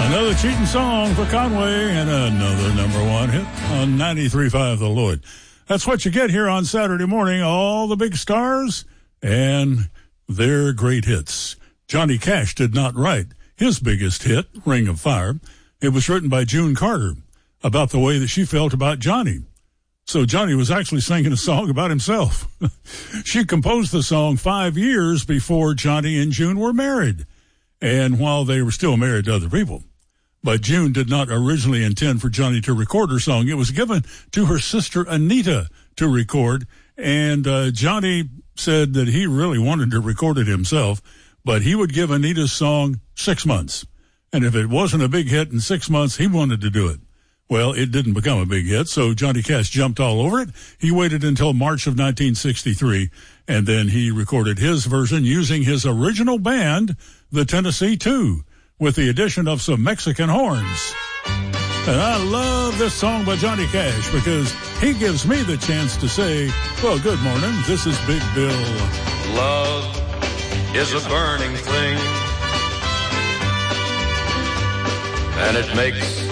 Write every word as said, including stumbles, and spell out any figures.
Another cheating song for Conway and another number one hit on ninety-three point five The Lloyd. That's what you get here on Saturday morning, all the big stars and their great hits. Johnny Cash did not write his biggest hit, Ring of Fire. It was written by June Carter about the way that she felt about Johnny. So Johnny was actually singing a song about himself. She composed the song five years before Johnny and June were married, and while they were still married to other people. But June did not originally intend for Johnny to record her song. It was given to her sister Anita to record, and uh, Johnny said that he really wanted to record it himself, but he would give Anita's song six months. And if it wasn't a big hit in six months, he wanted to do it. Well, it didn't become a big hit, so Johnny Cash jumped all over it. He waited until March of nineteen sixty-three, and then he recorded his version using his original band, the Tennessee Two, with the addition of some Mexican horns. And I love this song by Johnny Cash because he gives me the chance to say, well, good morning, this is Big Bill. Love is a burning thing, and it makes